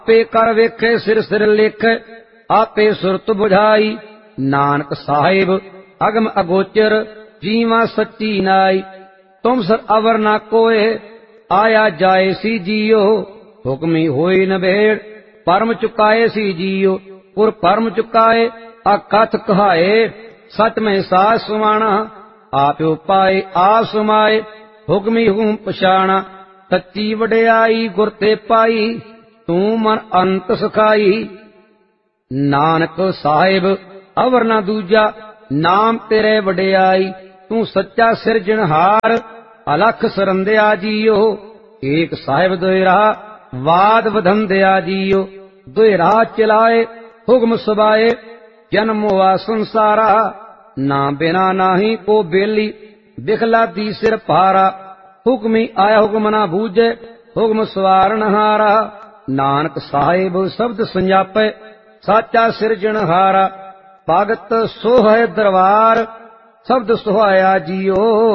ਆਪੇ ਕਰ ਵੇਖੇ ਸਿਰ ਸਿਰ ਲੇਖੇ, ਆਪੇ ਸੁਰਤ ਬੁਝਾਈ। ਨਾਨਕ ਸਾਹਿਬ ਅਗਮ ਅਗੋਚਰ, ਜੀਵਾ ਸੱਚੀ ਨਾਈ। ਤੁਮ ਸਰ ਅਵਰ ਨਾ ਕੋਏ, ਆਇਆ ਜਾਏ ਸੀ ਜੀਓ। ਹੁਕਮੀ ਹੋਈ ਨਬੇੜ, ਪਰਮ ਚੁਕਾਏ ਸੀ ਜੀਓ। ਪੁਰ ਪਰਮ ਚੁਕਾਏ, ਅਕਥ ਕਹਾਏ। ਸਚ ਮੈਂ ਸਾਸ ਸੁਮਾਣਾ, ਆਪਿਓ ਪਾਏ ਆਪ ਸਮਾਏ। ਹੁਕਮੀ ਹੂੰ ਪਛਾਣਾ, ਸੱਚੀ ਵਡਿਆਈ ਗੁਰ ਤੇ ਪਾਈ। ਤੂੰ ਮਨ ਅੰਤ ਸਖਾਈ। ਨਾਨਕ ਸਾਹਿਬ ਅਵਰ ਨਾ ਦੂਜਾ, ਨਾਮ ਤੇਰੇ ਵਡਿਆਈ। ਤੂੰ ਸੱਚਾ ਸਿਰਜਣਹਾਰ, ਅਲਖ ਸਰੰਦਿਆ ਜੀਓ। ਏਕ ਸਾਹਿਬ ਦੋਇ ਰਾਹ, ਵਾਦ ਵਧੰਦਿਆ ਜੀਓ। ਦੋਇ ਰਾਹ ਚਲਾਏ, ਹੁਕਮ ਸੁਭਾਏ। ਜਨਮ ਹੋਆ ਸੰਸਾਰਾ, ਨਾ ਬਿਨਾ ਨਾਹੀ ਕੋ ਬੇਲੀ। ਬਿਖਲਾ ਦੀ ਸਿਰ ਭਾਰਾ, ਹੁਕਮੀ ਆਇਆ ਹੁਕਮ ਨਾ ਬੂਝੇ। ਹੁਕਮ ਸਵਾਰਨਹਾਰਾ, ਨਾਨਕ ਸਾਹਿਬ ਸ਼ਬਦ ਸੰਜਾਪੈ। ਸਾਚਾ ਸਿਰਜਣਹਾਰਾ, ਭਗਤ ਸੋਹੈ ਦਰਬਾਰ। ਸ਼ਬਦ ਸੁਹਾਇਆ ਜੀਓ,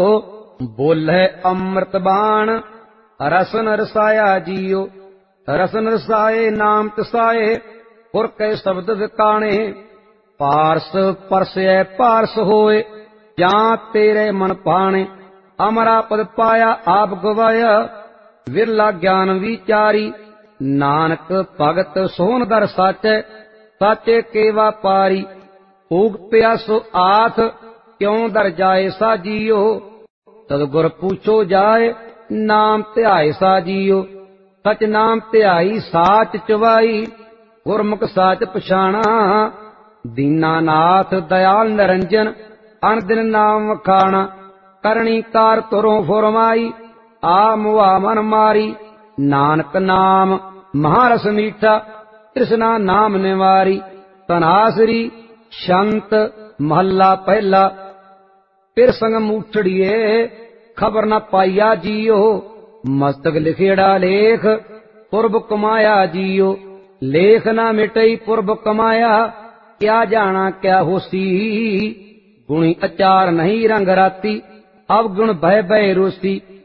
ਬੋਲੇ ਅੰਮ੍ਰਿਤ ਬਾਣ। ਰਸਨ ਰਸਾਇਆ ਜੀਓ, ਰਸਨ ਰਸਾਏ ਨਾਮ ਤਸਾਏ। ਪੁਰ ਕੈ ਸ਼ਬਦ ਵਿਕਾਣੇ, ਪਾਰਸ ਪਰਸੈ ਪਾਰਸ ਹੋਏ। ਜਾਂ ਤੇਰੇ ਮਨ ਭਾਣੇ, ਅਮਰਾ ਪਦ ਪਾਇਆ ਆਪ ਗਵਾਇਆ। ਵਿਰਲਾ ਗਿਆਨ ਵਿਚਾਰੀ, ਨਾਨਕ ਭਗਤ ਸੋਹਣ ਦਰ ਸਾਚੈ। ਸਾਚੇ ਕੇ ਵਾਪਾਰੀ, ਭੂਖ ਪਿਆਸੋ ਆਥ। ਕਿਉ ਦਰ ਜਾਏ ਸਾਜੀਓ, ਤਦ ਗੁਰ ਪੂਛੋ ਜਾਏ। ਨਾਮ ਧਿਆਏ ਸਾਜੀਓ, ਸਚ ਨਾਮ ਧਿਆਈ ਸਾਚ ਚਵਾਈ। ਗੁਰਮੁਖ ਸਾਚ ਪਛਾਣਾ, ਦੀਨਾਨਾਥ ਦਇਆਲ ਨਿਰੰਜਨ। ਅਨ ਦਿਨ ਨਾਮ ਵਖਾਣਾ, ਕਰਨੀ ਕਾਰ ਤੁਰੋਂ ਫੁਰਮਾਈ। ਆ ਮੁਆ ਮਨ ਮਾਰੀ, ਨਾਨਕ ਨਾਮ ਮਹਾਰਸ ਮੀਠਾ। ਤ੍ਰਿਸ਼ਨਾ ਨਾਮ ਨਿਵਾਰੀ, ਤਨਾਸਰੀ ਸ਼ੰਤ ਮਹੱਲਾ ਪਹਿਲਾ। ਫਿਰ ਸੰਗ ਮੂਠੜੀਏ, ਖਬਰ ਨ ਪਾਈਆ ਜੀਓ। ਮਸਤਕ ਲਿਖੇੜਾ ਲੇਖ, ਪੁਰਬ ਕਮਾਇਆ ਜੀਓ। ਲੇਖ ਨਾ ਮਿਟਈ ਪੁਰਬ ਕਮਾਇਆ, ਕਿਆ ਜਾਣਾ ਕਿਆ ਹੋਸੀ। ਗੁਣੀ ਅਚਾਰ ਨਹੀਂ ਰੰਗ ਰਾਤੀ, ਅਵਗੁਣ ਭੈ ਭੈ ਰੋਸੀ।